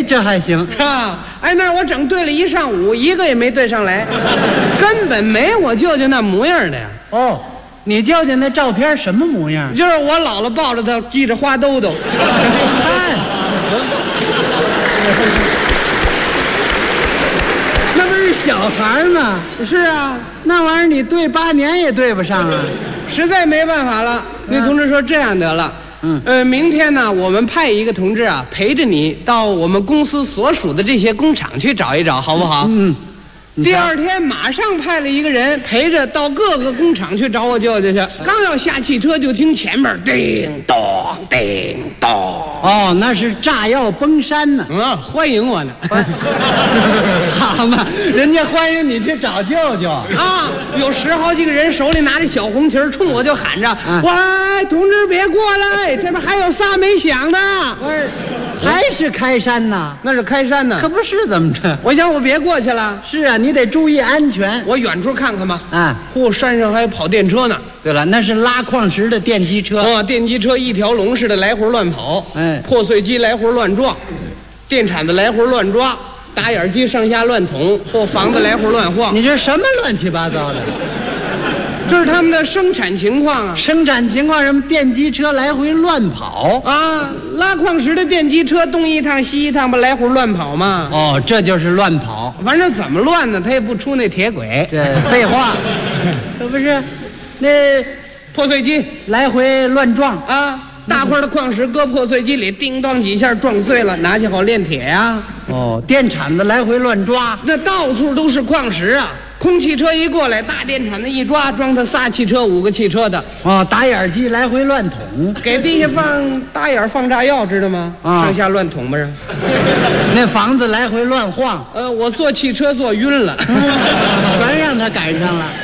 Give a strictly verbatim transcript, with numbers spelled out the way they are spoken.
这还行啊！哎，那我整对了一上午，一个也没对上来，根本没我舅舅那模样的呀。 哦，你舅舅那照片什么模样？ 就是我姥姥抱着他，系着花兜兜。 看，那不是小孩吗？ 是啊， 那玩意儿你对八年也对不上啊。 实在没办法了。那同志说这样得了。 嗯， 呃，明天呢，我们派一个同志啊，陪着你到我们公司所属的这些工厂去找一找，好不好？ 嗯。 第二天马上派了一个人陪着到各个工厂去找我舅舅去。刚要下汽车，就听前面叮咚叮咚。 哦，那是炸药崩山呢。 嗯，欢迎我呢。 好嘛，人家欢迎你去找舅舅啊！有十好几个人手里拿着小红旗儿，冲我就喊着：“ 啊、 喂，同志别过来，这边还有仨没响的。” 不是，还是开山呢？ 那是开山呢， 可不是怎么着？ 我想我别过去了。 是啊，你得注意安全。 我远处看看吧。 啊， 嚯，山上还有跑电车呢。 对了，那是拉矿石的电机车。 啊，电机车一条龙似的来回乱跑。 哎， 破碎机来回乱撞，电铲子来回乱抓，打眼机上下乱捅，或房子来回乱晃。 你这什么乱七八糟的？ 这是他们的生产情况啊！ 生产情况，什么电机车来回乱跑啊？拉矿石的电机车东一趟西一趟，不来回乱跑吗？ 哦，这就是乱跑。 反正怎么乱呢，他也不出那铁轨。 这废话，可不是？那破碎机来回乱撞啊！大块的矿石搁破碎机里，叮当几下撞碎了，拿去好炼铁呀。 哦，电铲子来回乱抓， 那到处都是矿石啊！空汽车一过来，大电铲子一抓，装他仨汽车、五个汽车的。 哦，打眼机来回乱捅， 给地下放打眼放炸药，知道吗？ 啊， 上下乱捅吧上。 那房子来回乱晃。 呃，我坐汽车坐晕了， 嗯、全让他赶上了。